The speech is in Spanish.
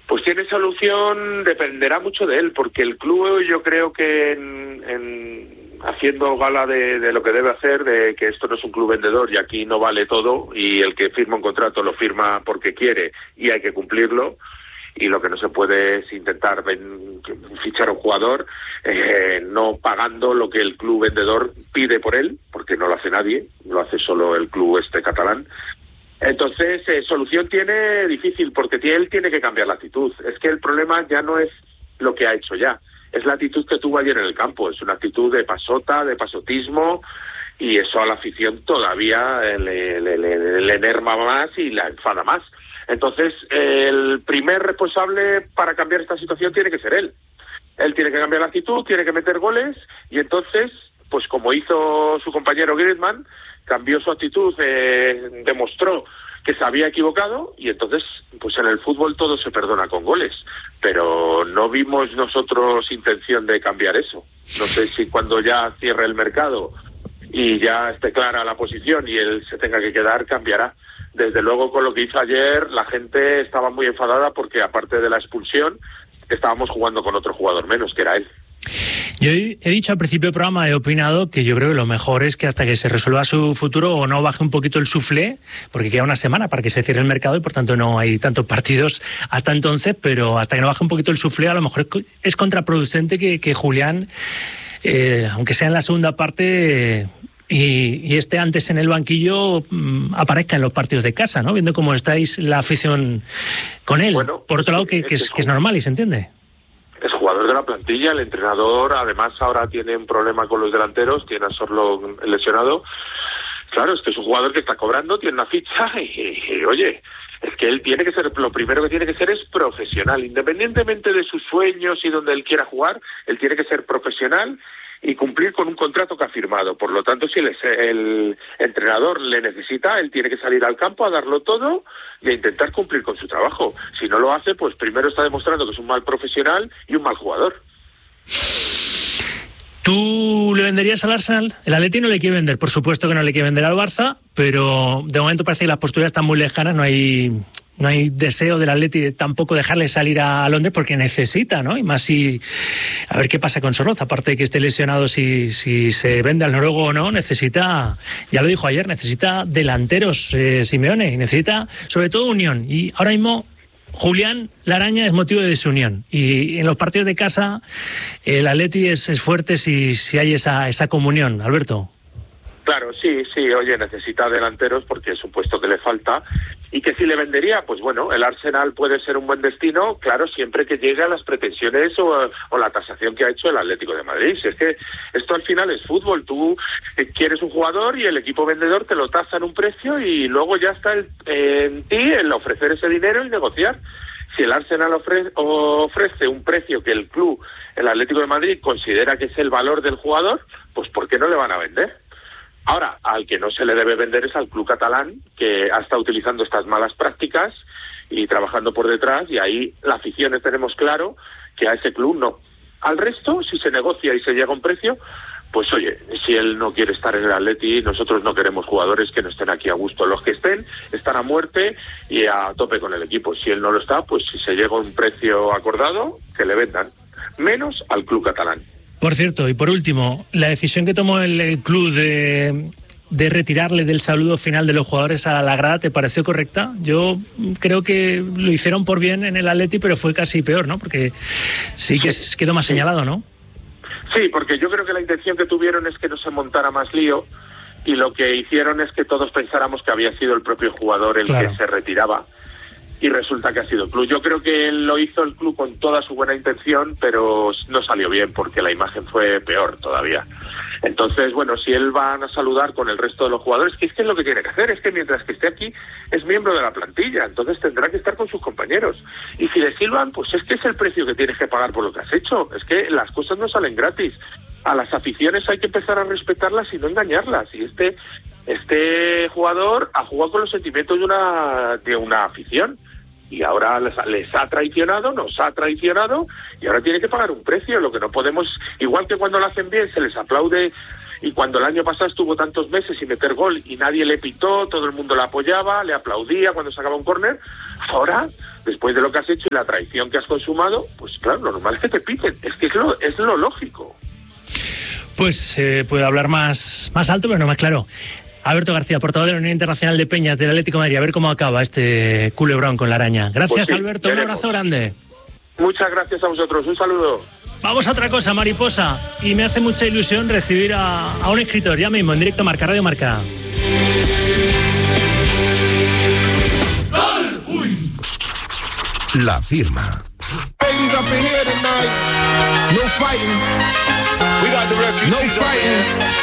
Pues tiene solución, dependerá mucho de él, porque el club yo creo que haciendo gala de lo que debe hacer, de que esto no es un club vendedor y aquí no vale todo, y el que firma un contrato lo firma porque quiere y hay que cumplirlo, y lo que no se puede es intentar fichar a un jugador no pagando lo que el club vendedor pide por él, porque no lo hace nadie, lo hace solo el club catalán. Entonces, solución tiene difícil, porque él tiene que cambiar la actitud. Es que el problema ya no es lo que ha hecho ya, es la actitud que tuvo ayer en el campo. Es una actitud de pasota, de pasotismo, y eso a la afición todavía le enerva más y la enfada más. Entonces, el primer responsable para cambiar esta situación tiene que ser él. Él tiene que cambiar la actitud, tiene que meter goles, y entonces, pues como hizo su compañero Griezmann, cambió su actitud, demostró que se había equivocado, y entonces, pues en el fútbol todo se perdona con goles, pero no vimos nosotros intención de cambiar eso. No sé si cuando ya cierre el mercado y ya esté clara la posición y él se tenga que quedar, cambiará. Desde luego, con lo que hizo ayer, la gente estaba muy enfadada porque, aparte de la expulsión, estábamos jugando con otro jugador menos, que era él. Yo he dicho al principio del programa, he opinado que yo creo que lo mejor es que hasta que se resuelva su futuro o no baje un poquito el suflé, porque queda una semana para que se cierre el mercado y por tanto no hay tantos partidos hasta entonces, pero hasta que no baje un poquito el suflé, a lo mejor es contraproducente que Julián, aunque sea en la segunda parte, y esté antes en el banquillo, aparezca en los partidos de casa, ¿no? Viendo cómo estáis la afición con él. Bueno, por otro lado, que es normal y se entiende. Es jugador de la plantilla, el entrenador, además ahora tiene un problema con los delanteros, tiene a Sorlo lesionado. Claro, es que es un jugador que está cobrando, tiene una ficha y oye, es que él tiene que ser, lo primero que tiene que ser es profesional, independientemente de sus sueños y donde él quiera jugar, él tiene que ser profesional y cumplir con un contrato que ha firmado. Por lo tanto, si el entrenador le necesita, él tiene que salir al campo a darlo todo y a intentar cumplir con su trabajo. Si no lo hace, pues primero está demostrando que es un mal profesional y un mal jugador. ¿Tú le venderías al Arsenal? El Atleti no le quiere vender, por supuesto que no le quiere vender al Barça, pero de momento parece que las posturas están muy lejanas, no hay deseo del Atleti de tampoco dejarle salir a Londres porque necesita, ¿no? Y más si... A ver qué pasa con Soroz, aparte de que esté lesionado, si se vende al noruego o no, necesita, ya lo dijo ayer, necesita delanteros, Simeone, y necesita sobre todo unión. Y ahora mismo Julián Laraña es motivo de desunión. Y en los partidos de casa el Atleti es fuerte si hay esa comunión, Alberto. Claro, sí, oye, necesita delanteros porque es un puesto que le falta. Y que si le vendería, pues bueno, el Arsenal puede ser un buen destino, claro, siempre que llegue a las pretensiones o la tasación que ha hecho el Atlético de Madrid. Si es que esto al final es fútbol, tú quieres un jugador y el equipo vendedor te lo tasa en un precio y luego ya está en ti el ofrecer ese dinero y negociar. Si el Arsenal ofrece un precio que el club, el Atlético de Madrid, considera que es el valor del jugador, pues ¿por qué no le van a vender? Ahora, al que no se le debe vender es al club catalán, que ha estado utilizando estas malas prácticas y trabajando por detrás, y ahí la afición tenemos claro que a ese club no. Al resto, si se negocia y se llega a un precio, pues oye, si él no quiere estar en el Atleti, nosotros no queremos jugadores que no estén aquí a gusto. Los que estén a muerte y a tope con el equipo. Si él no lo está, pues si se llega a un precio acordado, que le vendan. Menos al club catalán. Por cierto, y por último, la decisión que tomó el club de retirarle del saludo final de los jugadores a la grada, ¿te pareció correcta? Yo creo que lo hicieron por bien en el Atleti, pero fue casi peor, ¿no? Porque sí que quedó más señalado, ¿no? Sí, porque yo creo que la intención que tuvieron es que no se montara más lío, y lo que hicieron es que todos pensáramos que había sido el propio jugador el que se retiraba. Y resulta que ha sido el club. Yo creo que lo hizo el club con toda su buena intención, pero no salió bien porque la imagen fue peor todavía. Entonces, bueno, si él va a saludar con el resto de los jugadores, que es lo que tiene que hacer, es que mientras que esté aquí es miembro de la plantilla, entonces tendrá que estar con sus compañeros. Y si le silban, pues es que es el precio que tienes que pagar por lo que has hecho. Es que las cosas no salen gratis. A las aficiones hay que empezar a respetarlas y no engañarlas. Y este jugador ha jugado con los sentimientos de una afición. Y ahora les ha traicionado, nos ha traicionado, y ahora tiene que pagar un precio. Lo que no podemos, igual que cuando lo hacen bien se les aplaude y cuando el año pasado estuvo tantos meses sin meter gol y nadie le pitó, todo el mundo le apoyaba, le aplaudía cuando sacaba un córner, ahora, después de lo que has hecho y la traición que has consumado, pues claro, lo normal es que te piten, es que es lo lógico. Pues puedo hablar más alto, pero no más claro. Alberto García, portavoz de la Unión Internacional de Peñas del Atlético de Madrid, a ver cómo acaba este culebrón con la araña. Gracias, pues sí, Alberto, veremos. Un abrazo grande. Muchas gracias a vosotros, un saludo. Vamos a otra cosa, mariposa, y me hace mucha ilusión recibir a un escritor, ya mismo, en directo a Marca, Radio Marca. La firma. No fighting.